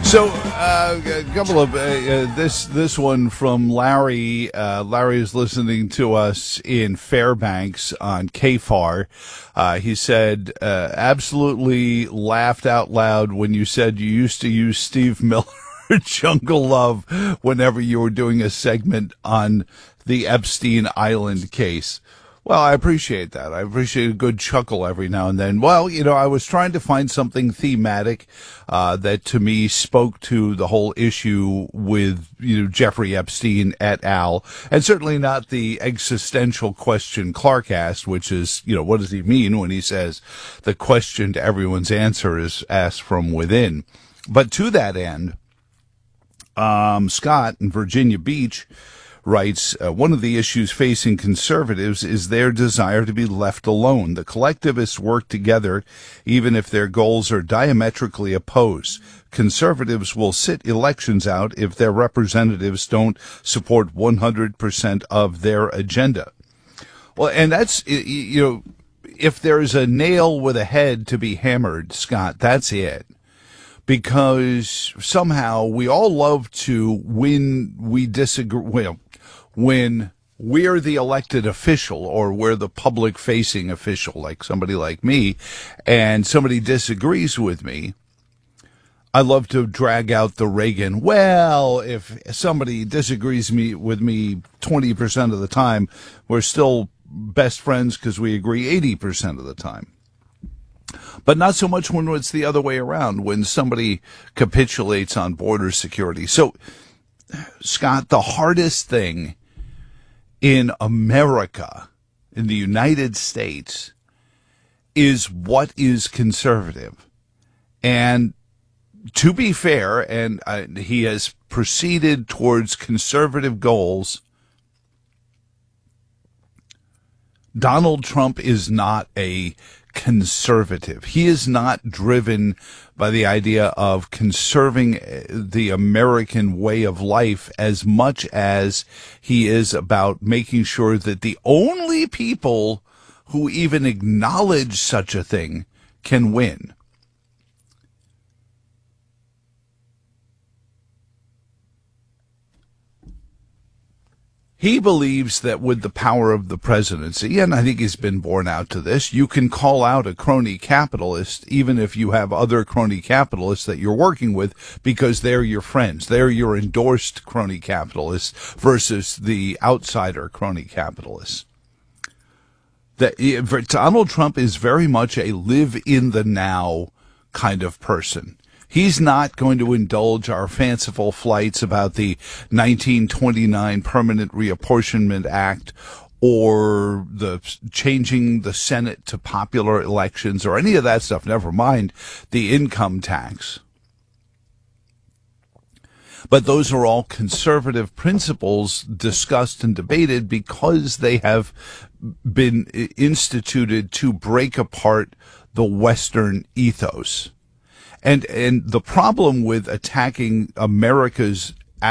So, a couple of this one from Larry. Larry is listening to us in Fairbanks on KFAR. He said, absolutely laughed out loud when you said you used to use Steve Miller Jungle Love whenever you were doing a segment on the Epstein Island case. Well, I appreciate that. I appreciate a good chuckle every now and then. Well, I was trying to find something thematic that to me spoke to the whole issue with, Jeffrey Epstein et al. And certainly not the existential question Clark asked, which is, what does he mean when he says the question to everyone's answer is asked from within? But to that end, Scott in Virginia Beach writes, one of the issues facing conservatives is their desire to be left alone. The collectivists work together even if their goals are diametrically opposed. Conservatives will sit elections out if their representatives don't support 100% of their agenda. Well, and that's, if there's a nail with a head to be hammered, Scott, that's it. Because somehow we all love to, when we disagree, when we're the elected official or we're the public-facing official, like somebody like me, and somebody disagrees with me, I love to drag out the Reagan, well, if somebody disagrees with me 20% of the time, we're still best friends because we agree 80% of the time. But not so much when it's the other way around, when somebody capitulates on border security. So, Scott, the hardest thing in America, in the United States, is what is conservative. And to be fair, and he has proceeded towards conservative goals, Donald Trump is not a conservative. He is not driven by the idea of conserving the American way of life as much as he is about making sure that the only people who even acknowledge such a thing can win. He believes that with the power of the presidency, and I think he's been borne out to this, you can call out a crony capitalist even if you have other crony capitalists that you're working with because they're your friends. They're your endorsed crony capitalists versus the outsider crony capitalists. Donald Trump is very much a live in the now kind of person. He's not going to indulge our fanciful flights about the 1929 Permanent Reapportionment Act or the changing the Senate to popular elections or any of that stuff, never mind the income tax. But those are all conservative principles discussed and debated because they have been instituted to break apart the Western ethos. And the problem with attacking America's